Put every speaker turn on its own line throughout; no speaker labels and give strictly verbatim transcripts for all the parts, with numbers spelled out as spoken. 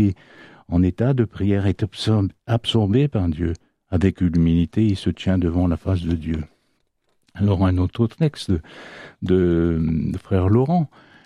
en état de prière est absorbé par Dieu. Avec humilité, il se tient devant la face de Dieu. Alors un autre texte de, de, de frère Laurent.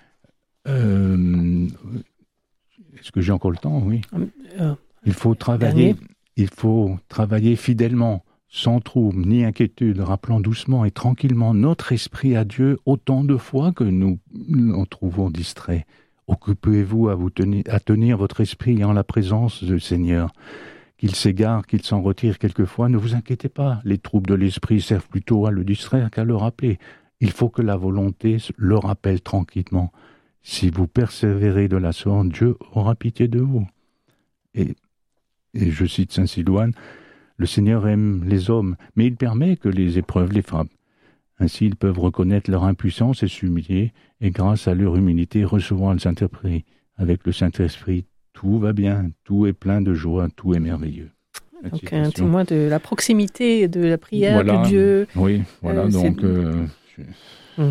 Euh, est-ce que j'ai encore le temps? Oui. Euh, il faut travailler, dernier. il faut travailler fidèlement, sans trouble ni inquiétude, rappelant doucement et tranquillement notre esprit à Dieu autant de fois que nous nous trouvons distraits. Occupez-vous à vous tenir, à tenir votre esprit en la présence du Seigneur. Qu'il s'égare, qu'il s'en retire quelquefois, ne vous inquiétez pas. Les troubles de l'esprit servent plutôt à le distraire qu'à le rappeler. Il faut que la volonté le rappelle tranquillement. Si vous persévérez de la sorte, Dieu aura pitié de vous. Et, et je cite saint Silouan, le Seigneur aime les hommes, mais il permet que les épreuves les frappent. Ainsi, ils peuvent reconnaître leur impuissance et s'humilier, et grâce à leur humilité, recevoir le Saint-Esprit. Avec le Saint-Esprit, tout va bien, tout est plein de joie, tout est merveilleux.
Donc un témoin de la proximité de la prière
voilà,
de Dieu.
Oui, voilà, euh, donc... Euh, je...
hum.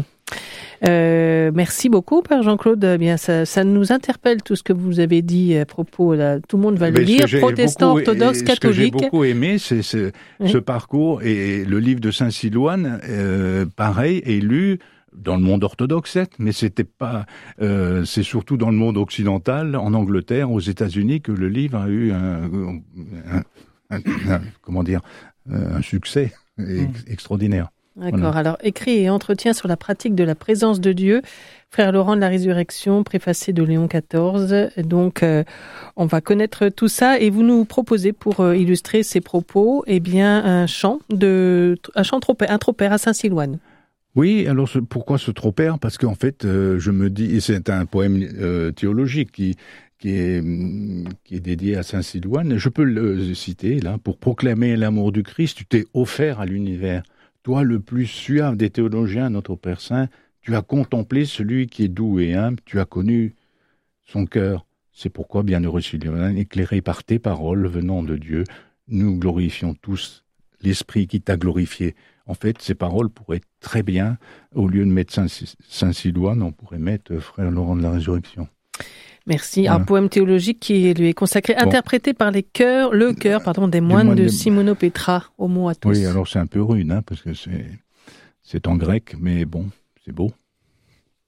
Euh, merci beaucoup, Père Jean-Claude. Eh bien, ça, ça nous interpelle tout ce que vous avez dit à propos. Là, tout le monde va le
Mais
lire, protestants,
beaucoup,
orthodoxes,
ce
catholiques.
Ce que j'ai beaucoup aimé, c'est ce, oui. ce parcours, et le livre de saint Silouan, euh, pareil, est lu dans le monde orthodoxe, certes, mais c'était pas. Euh, c'est surtout dans le monde occidental, en Angleterre, aux États-Unis, que le livre a eu un, un, un, un comment dire, un succès mmh. extraordinaire.
D'accord.
Voilà.
Alors, écrit et entretien sur la pratique de la présence de Dieu, frère Laurent de la Résurrection, préfacé de Léon quatorze. Donc, euh, on va connaître tout ça et vous nous proposez pour euh, illustrer ces propos, eh bien, un chant de, un chant tropère, un tropère à Saint-Silouan.
Oui, alors ce, pourquoi ce tropère? Parce qu'en fait, euh, je me dis, et c'est un poème euh, théologique qui qui est qui est dédié à saint Silouan. Je peux le citer là pour proclamer l'amour du Christ. Tu t'es offert à l'univers. Toi, le plus suave des théologiens, notre Père Saint, tu as contemplé celui qui est doux et humble, tu as connu son cœur. C'est pourquoi, bienheureux Silouan, éclairé par tes paroles venant de Dieu, nous glorifions tous l'Esprit qui t'a glorifié. En fait, ces paroles pourraient très bien, au lieu de mettre Saint, Saint Silouan, on pourrait mettre Frère Laurent de la Résurrection.
Merci.
Voilà.
Un poème théologique qui lui est consacré, bon. interprété par les chœurs, le chœur, pardon, des moines, moines de, de Simono Petra, au mot à tous.
Oui, alors c'est un peu rude, hein, parce que c'est, c'est en grec, mais bon, c'est beau.